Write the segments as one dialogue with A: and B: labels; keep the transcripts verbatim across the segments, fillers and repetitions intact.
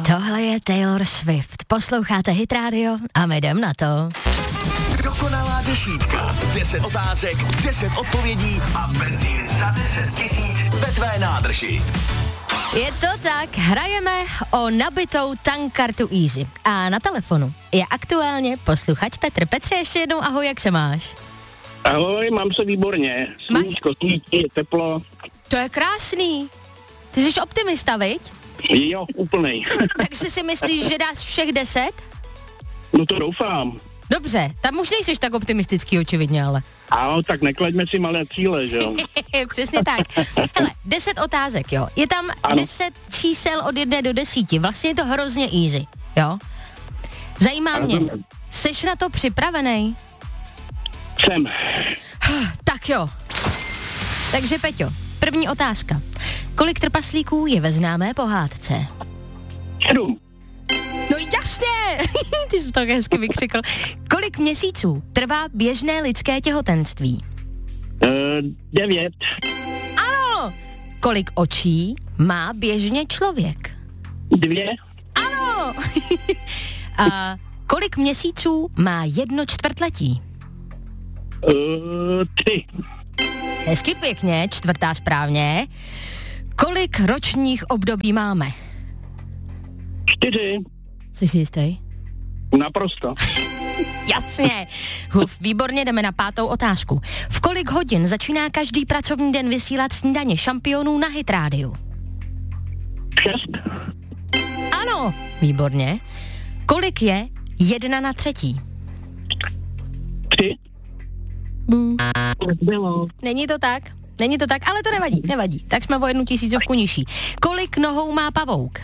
A: Tohle je Taylor Swift. Posloucháte Hit Radio a my jdem na to.
B: Dokonalá desítka. Deset otázek, deset odpovědí a benzín za deset tisíc ve tvé nádrži.
A: Je to tak, hrajeme o nabitou tankkartu Easy. A na telefonu je aktuálně posluchač Petr. Petře, ještě jednou ahoj, jak se máš?
C: Ahoj, mám se výborně. Sluníčko svítí, je teplo.
A: To je krásný. Ty jsi optimista, viď?
C: Jo, úplnej.
A: Takže si myslíš, že dáš všech deset?
C: No to doufám.
A: Dobře, tam už nejseš tak optimistický očividně, ale.
C: Ano, tak neklaďme si malé cíle, že jo?
A: Přesně tak. Hele, deset otázek, jo. Je tam ano. deset čísel od jedné do desíti. Vlastně je to hrozně easy, jo. Zajímá ano, mě, seš na to připravený?
C: Jsem.
A: Tak jo. Takže Peťo, první otázka. Kolik trpaslíků je ve známé pohádce?
C: Sedm.
A: No jasně! Ty jsi to tak hezky vykřikl. Kolik měsíců trvá běžné lidské těhotenství?
C: Uh, devět.
A: Ano! Kolik očí má běžně člověk?
C: Dvě.
A: Ano! A kolik měsíců má jedno čtvrtletí?
C: Uh, tři.
A: Hezky pěkně, čtvrtá správně. Kolik ročních období máme?
C: Čtyři.
A: Jsi si jistý?
C: Naprosto.
A: Jasně. Huf, výborně, jdeme na pátou otázku. V kolik hodin začíná každý pracovní den vysílat snídaně šampionů na Hit rádiu?
C: Šest.
A: Ano, výborně. Kolik je jedna na třetí?
C: Tři.
A: Bů.
C: Bylo.
A: Není to tak? Není to tak, ale to nevadí, nevadí. Tak jsme o jednu tisícovku nižší. Kolik nohou má pavouk?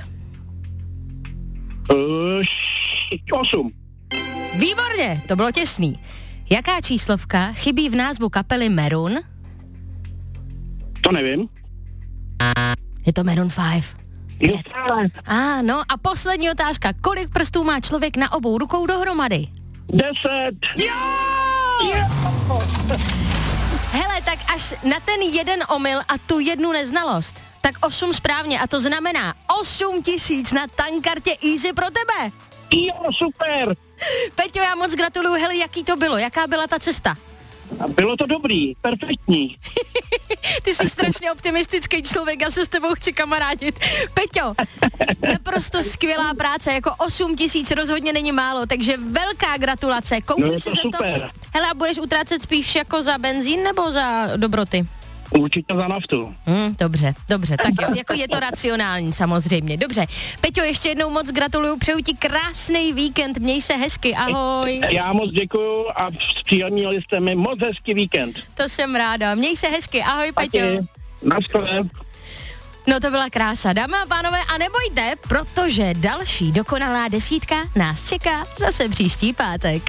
C: Uh, osm.
A: Výborně, to bylo těsný. Jaká číslovka chybí v názvu kapely Maroon?
C: To nevím.
A: Je to Maroon pět.
C: Jo.
A: A no a poslední otázka. Kolik prstů má člověk na obou rukou dohromady?
C: Deset.
A: Jo!
C: Jo!
A: Hele, tak až na ten jeden omyl a tu jednu neznalost, tak osm správně a to znamená osm tisíc na tankkartě Easy pro tebe.
C: Jo, super.
A: Peťo, já moc gratuluju. Hele, jaký to bylo? Jaká byla ta cesta?
C: Bylo to dobrý, perfektní.
A: Ty jsi strašně optimistický člověk, já se s tebou chci kamarádit. Peťo, naprosto skvělá práce, jako osm tisíc rozhodně není málo, takže velká gratulace. Koupíš
C: no,
A: si
C: to
A: za
C: super.
A: to? Hele, a budeš utrácet spíš jako za benzín nebo za dobroty?
C: Určitě za naftu.
A: Hmm, dobře, dobře, tak jo, jako je to racionální samozřejmě, dobře. Peťo, ještě jednou moc gratuluju, přeju ti krásný víkend, měj se hezky, ahoj.
C: Já moc děkuju a příjemnili jste mi moc hezký víkend.
A: To jsem ráda, měj se hezky, ahoj Peťo.
C: Naschle.
A: No to byla krása, dámy a pánové, a nebojte, protože další dokonalá desítka nás čeká zase příští pátek.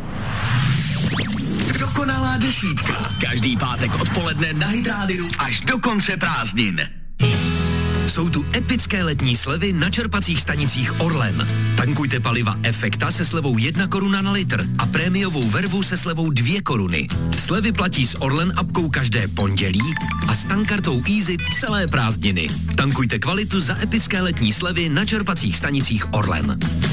B: Dokonalá desítka. Každý pátek odpoledne na Hit rádiu až do konce prázdnin. Jsou tu epické letní slevy na čerpacích stanicích Orlen. Tankujte paliva Efekta se slevou jedna koruna na litr a prémiovou vervu se slevou dvě koruny. Slevy platí s Orlen apkou každé pondělí a s tankkartou Easy celé prázdniny. Tankujte kvalitu za epické letní slevy na čerpacích stanicích Orlen.